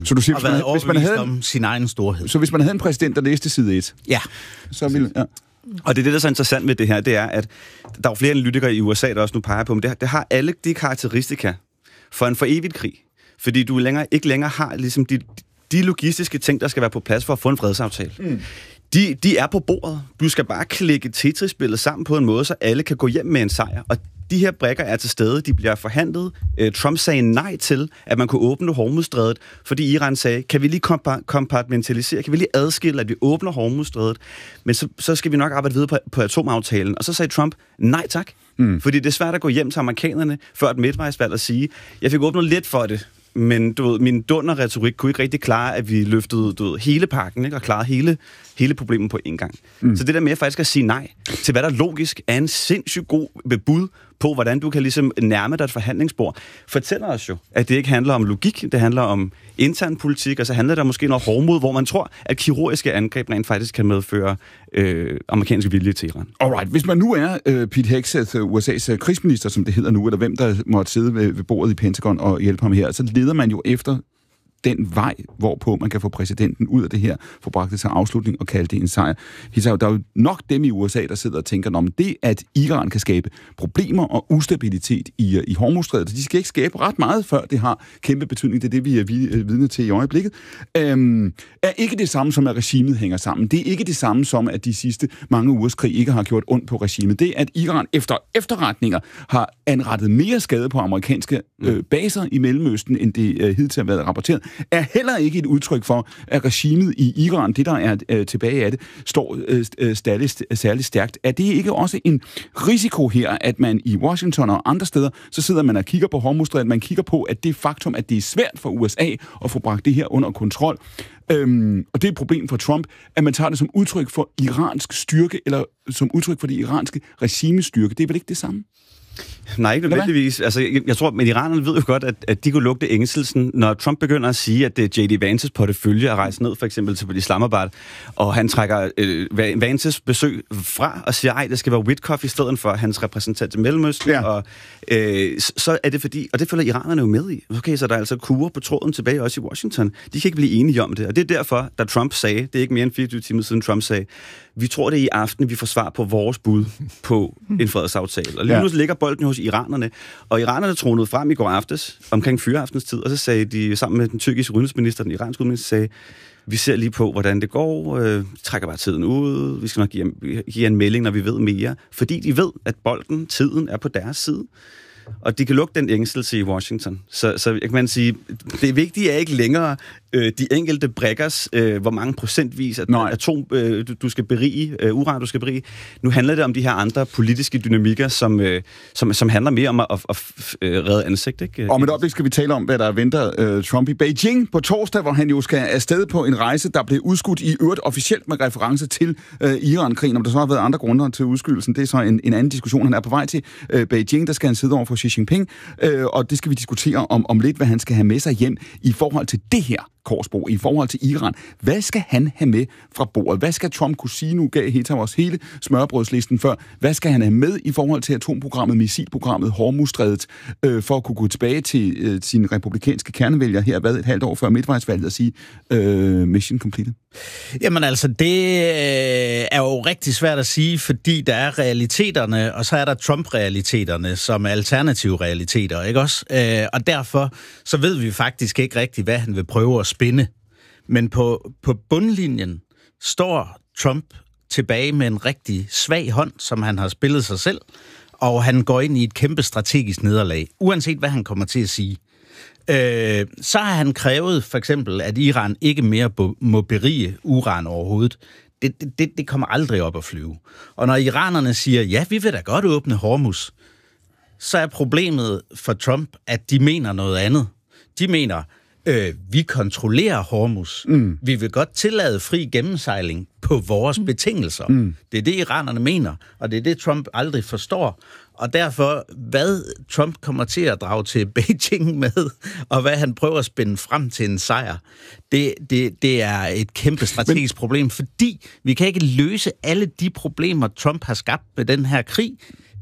Så du siger, og været overbevist om sin egen storhed. Så hvis man havde en præsident, der læste side 1, så ville... Ja. Og det er det, der er så interessant ved det her, det er, at der er jo flere analytikere i USA, der også nu peger på, men det har alle de karakteristika for en for evigt krig. Fordi du ikke længere har ligesom de logistiske ting, der skal være på plads for at få en fredsaftale. De er på bordet. Du skal bare klikke Tetris-spillet sammen på en måde, så alle kan gå hjem med en sejr. Og de her brikker er til stede, de bliver forhandlet. Trump sagde nej til, at man kunne åbne Hormuzstrædet, fordi Iran sagde, kan vi lige kompartmentalisere, kan vi lige adskille, at vi åbner Hormuzstrædet, men så skal vi nok arbejde videre på atomaftalen. Og så sagde Trump, nej tak, fordi det er svært at gå hjem til amerikanerne før et midtvejsvalg og sige, jeg fik åbnet lidt for det, men min dunderretorik kunne ikke rigtig klare, at vi løftede hele pakken, ikke, og klarede hele problemet på en gang. Så det der med faktisk at sige nej til, hvad der logisk er en sindssygt god bud på, hvordan du kan ligesom nærme dig et forhandlingsbord, fortæller os jo, at det ikke handler om logik, det handler om intern politik, og så handler der måske noget hårdmod, hvor man tror, at kirurgiske angreb rent faktisk kan medføre amerikansk vilje til Iran. Alright, hvis man nu er Pete Hegseth, USA's krigsminister, som det hedder nu, eller hvem der måtte sidde ved bordet i Pentagon og hjælpe ham her, så leder man jo efter den vej, hvorpå man kan få præsidenten ud af det her, få bragt det til afslutning og kalde det en sejr. Der er jo nok dem i USA, der sidder og tænker, om det, at Iran kan skabe problemer og ustabilitet i Hormuzstrædet, de skal ikke skabe ret meget, før det har kæmpe betydning. Det er det, vi er vidne til i øjeblikket. Er ikke det samme som, at regimet hænger sammen. Det er ikke det samme som, at de sidste mange ugers krig ikke har gjort ondt på regimet. Det, at Iran efter efterretninger har anrettet mere skade på amerikanske baser i Mellemøsten, end det hidtil har været rapporteret, er heller ikke et udtryk for, at regimet i Iran, det der er tilbage af det, står særligt stærkt. Er det ikke også en risiko her, at man i Washington og andre steder, så sidder man og kigger på Hormuzstrædet, man kigger på, at det faktum, at det er svært for USA at få bragt det her under kontrol, og det er et problem for Trump, at man tager det som udtryk for iransk styrke, eller som udtryk for det iranske regimes styrke. Det er vel ikke det samme? Nej, ikke nødvendigvis. Altså, jeg tror, men iranerne ved jo godt, at de kunne lugte ængselsen, når Trump begynder at sige, at det er J.D. Vances portefølje at rejse ned, for eksempel til Islamabad, og han trækker Vances besøg fra og siger, det skal være Witkoff i stedet for hans repræsentant til Mellemøsten, og så er det fordi, og det følger iranerne jo med i. Okay, så der er altså kurer på tråden tilbage også i Washington. De kan ikke blive enige om det, og det er derfor, da Trump sagde, det er ikke mere end 24 timer siden Trump sagde, vi tror det i aften, vi får svar på vores bud på en fredsaftale. Og lige nu ligger bolden hos iranerne, og iranerne tronede frem i går aftes, omkring fyreaftenstid, og så sagde de sammen med den tyrkiske udenrigsminister, den iranske udenrigsminister, sagde, vi ser lige på, hvordan det går, trækker bare tiden ud, vi skal nok give en melding, når vi ved mere, fordi de ved, at tiden er på deres side. Og de kan lukke den ængstelse i Washington. Så jeg kan sige, det vigtige er ikke længere de enkelte brikkers, hvor mange procentvis atom du skal berige, uran du skal berige. Nu handler det om de her andre politiske dynamikker, som handler mere om at redde ansigt. Ikke? Om et øjeblik skal vi tale om, hvad der venter Trump i Beijing på torsdag, hvor han jo skal afsted på en rejse, der blev udskudt i øvrigt officielt med reference til Iran-krigen. Om der så har været andre grunde til udskydelsen, det er så en anden diskussion. Han er på vej til Beijing, der skal han sidde over for Xi Jinping, og det skal vi diskutere om lidt, hvad han skal have med sig hjem i forhold til det her korsbro, i forhold til Iran. Hvad skal han have med fra bordet? Hvad skal Trump kunne sige? Nu gav Heta os hele smørbrødslisten før. Hvad skal han have med i forhold til atomprogrammet, missilprogrammet, Hormuzstrædet, for at kunne gå tilbage til sine republikanske kernevælgere her, et halvt år før midtvejsvalget, og sige mission completed? Jamen altså, det er jo rigtig svært at sige, fordi der er realiteterne, og så er der Trump-realiteterne, som er alternative realiteter, ikke også? Og derfor så ved vi faktisk ikke rigtigt, hvad han vil prøve at spinde. Men på bundlinjen står Trump tilbage med en rigtig svag hånd, som han har spillet sig selv, og han går ind i et kæmpe strategisk nederlag, uanset hvad han kommer til at sige. Så har han krævet for eksempel, at Iran ikke mere må berige uran overhovedet. Det kommer aldrig op at flyve. Og når iranerne siger, ja, vi vil da godt åbne Hormuz, så er problemet for Trump, at de mener noget andet. De mener, vi kontrollerer Hormuz. Vi vil godt tillade fri gennemsejling på vores betingelser. Det er det, iranerne mener, og det er det, Trump aldrig forstår. Og derfor, hvad Trump kommer til at drage til Beijing med, og hvad han prøver at spænde frem til en sejr, det er et kæmpe strategisk problem, fordi vi kan ikke løse alle de problemer, Trump har skabt med den her krig,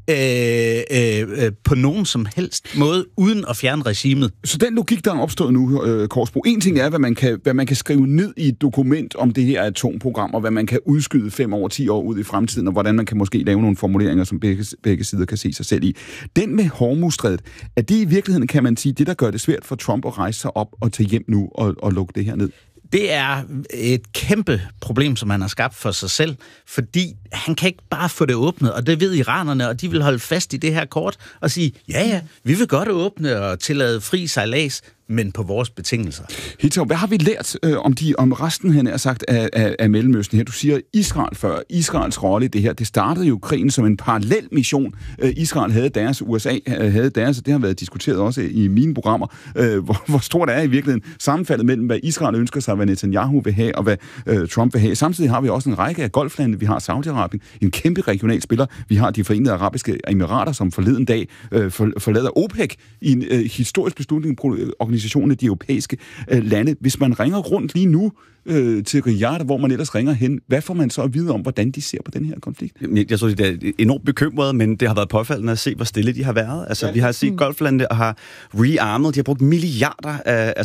på nogen som helst måde, uden at fjerne regimet. Så den logik, der er opstået nu, Korsbro, en ting er, hvad man kan skrive ned i et dokument om det her atomprogram, og hvad man kan udskyde 5 år, 10 år ud i fremtiden, og hvordan man kan måske lave nogle formuleringer, som begge sider kan se sig selv i. Den med Hormuzstrædet, er det i virkeligheden, kan man sige, det, der gør det svært for Trump at rejse sig op og tage hjem nu og lukke det her ned? Det er et kæmpe problem, som han har skabt for sig selv, fordi han kan ikke bare få det åbnet, og det ved iranerne, og de vil holde fast i det her kort og sige, ja, vi vil godt åbne og tillade fri sejlads, men på vores betingelser. Hitzau, hvad har vi lært om resten, han har sagt, af Mellemøsten her? Du siger Israel før. Israels rolle i det her, det startede jo krigen som en parallel mission. Israel havde deres, USA havde deres, og det har været diskuteret også i mine programmer, hvor stort er i virkeligheden sammenfaldet mellem, hvad Israel ønsker sig, hvad Netanyahu vil have, og hvad Trump vil have. Samtidig har vi også en række af golflande. Vi har Saudi-Arabien, en kæmpe regional spiller. Vi har de Forenede Arabiske Emirater, som forleden dag forlader OPEC i en historisk beslutning organisationen af de europæiske lande. Hvis man ringer rundt lige nu til Riyadh, hvor man ellers ringer hen, hvad får man så at vide om, hvordan de ser på den her konflikt? Jeg tror, det er enormt bekymret, men det har været påfaldende at se, hvor stille de har været. Altså, vi har set golflande og har rearmet, de har brugt milliarder af,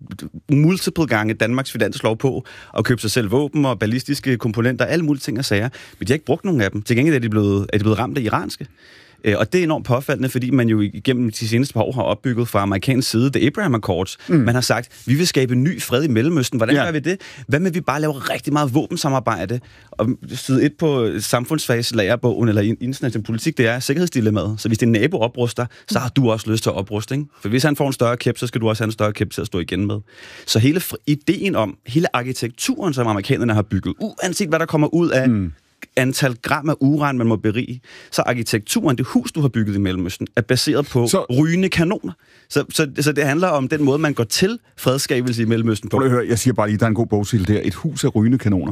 multiple gange Danmarks finanslov på at købe sig selv våben og ballistiske komponenter, alle mulige ting og sager, men de har ikke brugt nogen af dem. Til gengæld er de blevet ramt af iranske. Og det er enormt påfaldende, fordi man jo igennem de seneste par år har opbygget fra amerikansk side The Abraham Accords. Man har sagt, vi vil skabe ny fred i Mellemøsten. Hvordan gør vi det? Hvad med, vi bare laver rigtig meget våbensamarbejde? Og side 1 på samfundsfagslægerbogen eller international politik, det er sikkerhedsdilemmaet. Så hvis din nabo opruster, så har du også lyst til at opruste, ikke? For hvis han får en større kæp, så skal du også have en større kæp til at stå igen med. Så hele ideen om, hele arkitekturen, som amerikanerne har bygget, uanset hvad der kommer ud af antal gram af uran, man må berige, så arkitekturen, det hus, du har bygget i Mellemøsten, er baseret på rygende kanoner. Så det handler om den måde, man går til fredskabelse i Mellemøsten på. Prøv at høre, jeg siger bare lige, der er en god bogtitel der. Et hus af rygende kanoner.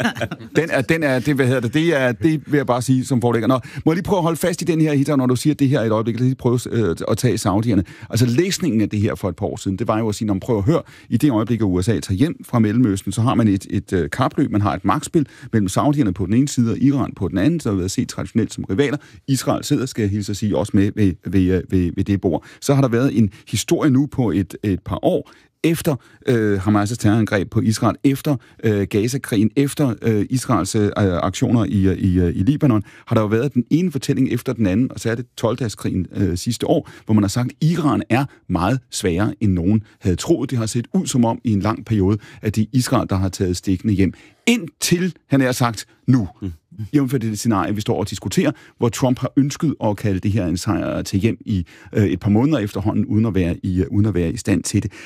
Det vil jeg bare sige som forelægger. Nå, må jeg lige prøve at holde fast i den her, Hitzau, når du siger det her et øjeblik, lige prøve at tage saudierne. Altså læsningen af det her for et par år siden, det var jo at sige, når man prøver at høre, i det øjeblik, at USA tager hjem fra Mellemøsten, så har man et kapløb, man har et magtspil mellem saudierne på den ene side og Iran på den anden, så har været set traditionelt som rivaler. Israel sidder, skal jeg hilse at sige, også med ved det bord. Så har der været en historie nu på et par år, efter Hamas' terrorangreb på Israel, efter Gaza-krigen, efter Israels aktioner i Libanon, har der jo været den ene fortælling efter den anden, og så er det 12-dagskrigen sidste år, hvor man har sagt, at Iran er meget sværere, end nogen havde troet. Det har set ud som om i en lang periode, at det er Israel, der har taget stikkene hjem. Indtil, han har sagt, nu. Jævnfør det scenarie, vi står og diskuterer, hvor Trump har ønsket at kalde det her en sejr til hjem i et par måneder efterhånden, uden at være i stand til det.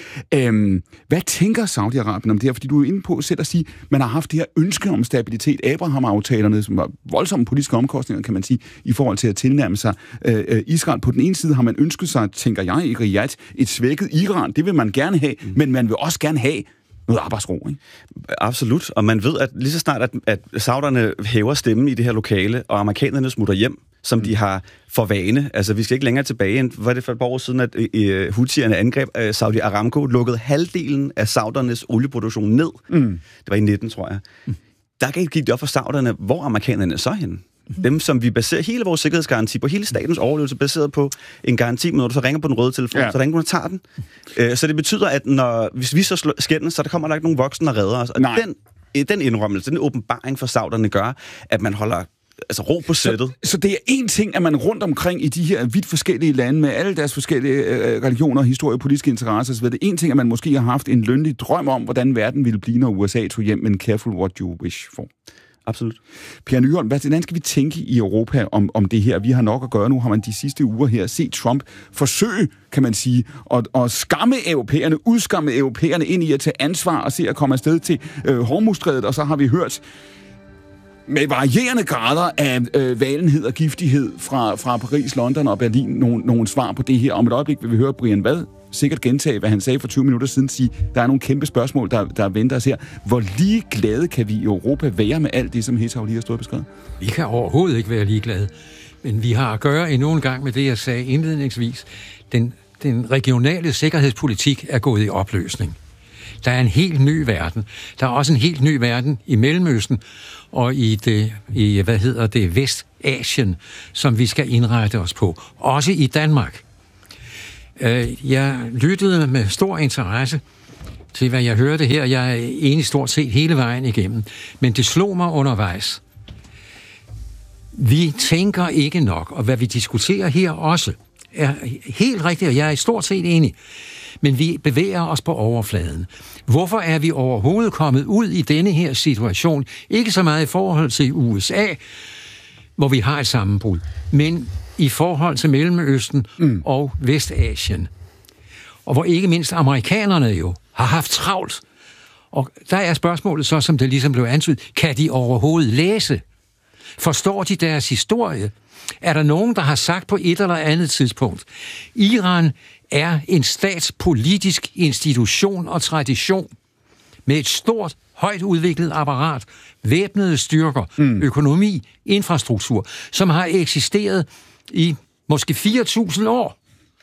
Hvad tænker Saudi-Arabien om det her? Fordi du er inde på selv at sige, man har haft det her ønske om stabilitet. Abraham-aftalerne, som var voldsomme politiske omkostninger, kan man sige, i forhold til at tilnærme sig Israel. På den ene side har man ønsket sig, tænker jeg, i Riyadh, et svækket Iran. Det vil man gerne have, men man vil også gerne have noget arbejdsro, ikke? Absolut, og man ved, at lige så snart, at sauderne hæver stemmen i det her lokale, og amerikanerne smutter hjem, som de har for vane. Altså, vi skal ikke længere tilbage, end var det for et par år siden, at Houthierne angreb Saudi Aramco, lukkede halvdelen af saudernes olieproduktion ned. Det var i 19, tror jeg. Der gik det op for sauderne, hvor amerikanerne så henne. Dem, som vi baserer hele vores sikkerhedsgaranti på, hele statens overlevelse baseret på en garanti, men når du så ringer på den røde telefon, så ringer du og tager den. Så det betyder, at hvis vi så skændes, så der kommer der ikke nogen voksne og redder os. Og den indrømmelse, den åbenbaring for sauderne gør, at man holder ro på sættet. Så det er en ting, at man rundt omkring i de her vidt forskellige lande, med alle deres forskellige religioner, historie, politiske interesser, så det er en ting, at man måske har haft en lønlig drøm om, hvordan verden ville blive, når USA tog hjem, men careful what you wish for. Absolut. Per Nyholm, hvordan skal vi tænke i Europa om det her? Vi har nok at gøre nu, har man de sidste uger her set Trump forsøge, kan man sige, at skamme europæerne, udskamme europæerne ind i at tage ansvar og se at komme afsted til Hormuzstrædet, og så har vi hørt med varierende grader af valenhed og giftighed fra Paris, London og Berlin nogle svar på det her. Om et øjeblik vil vi høre Brian Vad sikkert gentage, hvad han sagde for 20 minutter siden, sige, der er nogle kæmpe spørgsmål, der venter os her. Hvor ligeglade kan vi i Europa være med alt det, som Hitzau lige har stået beskrevet? Vi kan overhovedet ikke være ligeglade. Men vi har at gøre endnu en gang med det, jeg sagde indledningsvis. Den regionale sikkerhedspolitik er gået i opløsning. Der er en helt ny verden. Der er også en helt ny verden i Mellemøsten og i Vestasien, som vi skal indrette os på. Også i Danmark. Jeg lyttede med stor interesse til, hvad jeg hørte her. Jeg er enig stort set hele vejen igennem. Men det slog mig undervejs. Vi tænker ikke nok, og hvad vi diskuterer her også, er helt rigtigt, og jeg er stort set enig. Men vi bevæger os på overfladen. Hvorfor er vi overhovedet kommet ud i denne her situation? Ikke så meget i forhold til USA, hvor vi har et sammenbrud, men i forhold til Mellemøsten og Vestasien. Og hvor ikke mindst amerikanerne jo har haft travlt. Og der er spørgsmålet så, som det ligesom blev antydet, kan de overhovedet læse? Forstår de deres historie? Er der nogen, der har sagt på et eller andet tidspunkt, Iran er en statspolitisk institution og tradition med et stort, højt udviklet apparat, væbnede styrker, økonomi, infrastruktur, som har eksisteret i måske 4.000 år.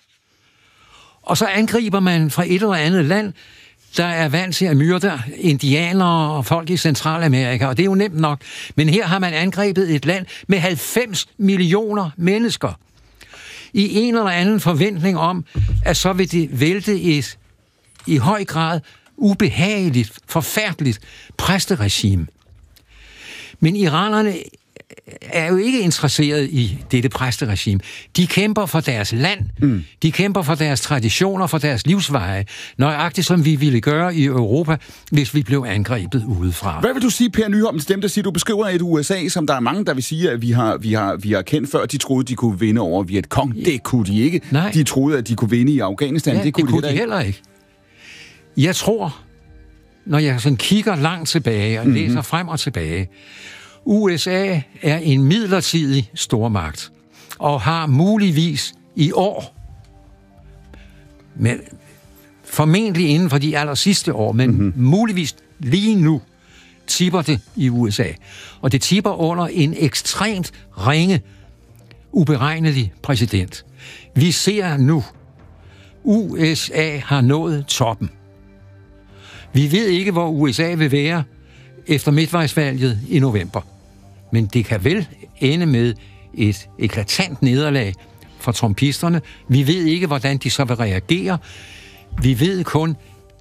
Og så angriber man fra et eller andet land, der er vant til at myrde indianere og folk i Centralamerika, og det er jo nemt nok. Men her har man angrebet et land med 90 millioner mennesker. I en eller anden forventning om, at så vil det vælte et i høj grad ubehageligt, forfærdeligt præsteregime. Men iranerne er jo ikke interesseret i dette præsteregime. De kæmper for deres land, de kæmper for deres traditioner, for deres livsveje, nøjagtigt som vi ville gøre i Europa, hvis vi blev angrebet udefra. Hvad vil du sige, Per Nyholm, til dem, der siger, du beskriver et USA, som der er mange, der vil sige, at vi har kendt før, de troede, de kunne vinde over Vietcong. Det kunne de ikke. Nej. De troede, at de kunne vinde i Afghanistan. Ja, det kunne de heller ikke. Jeg tror, når jeg sådan kigger langt tilbage og læser frem og tilbage, USA er en midlertidig stormagt og har muligvis i år, men formentlig inden for de aller sidste år, men muligvis lige nu, tipper det i USA. Og det tipper under en ekstremt ringe, uberegnelig præsident. Vi ser nu, USA har nået toppen. Vi ved ikke, hvor USA vil være efter midtvejsvalget i november. Men det kan vel ende med et eklatant nederlag for trumpisterne. Vi ved ikke, hvordan de så vil reagere. Vi ved kun,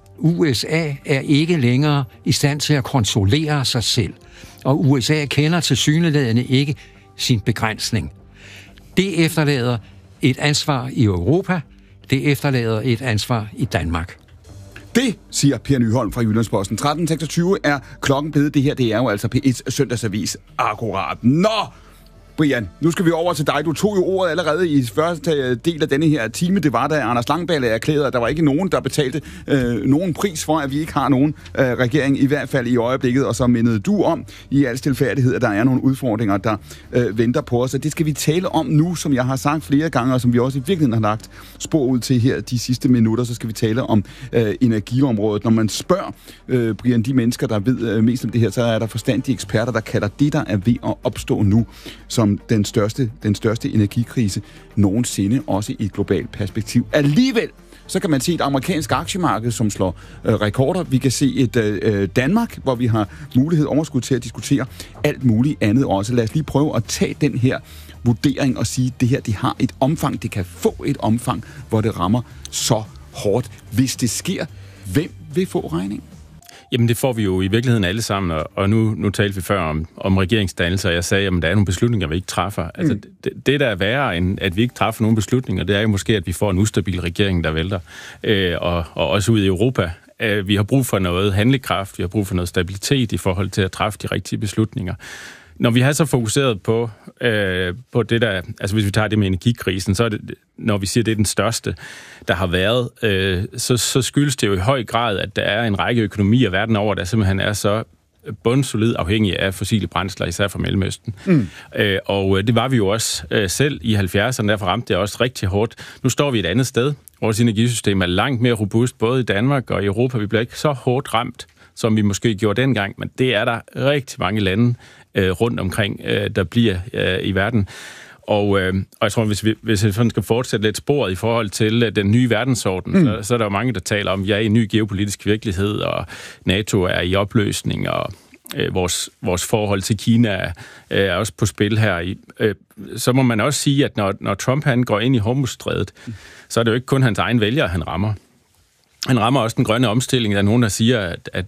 USA er ikke længere i stand til at kontrollere sig selv. Og USA kender tilsyneladende ikke sin begrænsning. Det efterlader et ansvar i Europa. Det efterlader et ansvar i Danmark. Det siger Per Nyholm fra Jyllandsposten. 13.26 er klokken blevet. Det her, det er jo altså P1 søndagsavis. Akkurat. Nå! Brian, nu skal vi over til dig. Du tog jo ordet allerede i første del af denne her time. Det var da Anders Langballe erklærede, at der var ikke nogen, der betalte nogen pris for, at vi ikke har nogen regering, i hvert fald i øjeblikket. Og så mindede du om i al stilfærdighed, at der er nogle udfordringer, der venter på os. Og det skal vi tale om nu, som jeg har sagt flere gange, og som vi også i virkeligheden har lagt spor ud til her de sidste minutter. Så skal vi tale om energiområdet. Når man spørger, Brian, de mennesker, der ved mest om det her, så er der forstandige eksperter, der kalder det, der er ved at opstå nu, som den største energikrise nogensinde, også i et globalt perspektiv. Alligevel, så kan man se et amerikansk aktiemarked, som slår rekorder. Vi kan se et Danmark, hvor vi har mulighed overskud til at diskutere alt muligt andet også. Lad os lige prøve at tage den her vurdering og sige, at det her, det har et omfang, det kan få et omfang, hvor det rammer så hårdt. Hvis det sker, hvem vil få regningen? Jamen, det får vi jo i virkeligheden alle sammen, og nu talte vi før om regeringsdannelse, og jeg sagde, at der er nogle beslutninger, vi ikke træffer. Altså, det der er værre, end at vi ikke træffer nogle beslutninger, det er jo måske, at vi får en ustabil regering, der vælter. Og også ud i Europa. Vi har brug for noget handlekraft, vi har brug for noget stabilitet i forhold til at træffe de rigtige beslutninger. Når vi har så fokuseret på det der, altså hvis vi tager det med energikrisen, så er det, når vi siger, at det er den største, der har været, så skyldes det jo i høj grad, at der er en række økonomier verden over, der simpelthen er så bundsolid afhængige af fossile brændsler, især fra Mellemøsten. Og det var vi jo også selv i 70'erne, derfor ramte det også rigtig hårdt. Nu står vi et andet sted. Vores energisystem er langt mere robust, både i Danmark og i Europa. Vi bliver ikke så hårdt ramt, som vi måske gjorde dengang, men det er der rigtig mange lande rundt omkring, der bliver i verden. Og jeg tror, hvis vi skal fortsætte lidt sporet i forhold til den nye verdensorden, så er der jo mange, der taler om, at vi er i en ny geopolitisk virkelighed, og NATO er i opløsning, og vores forhold til Kina er også på spil her. Så må man også sige, at når Trump han går ind i Hormuzstrædet, så er det jo ikke kun hans egen vælgere, han rammer. Han rammer også den grønne omstilling. Der er nogen, der siger, at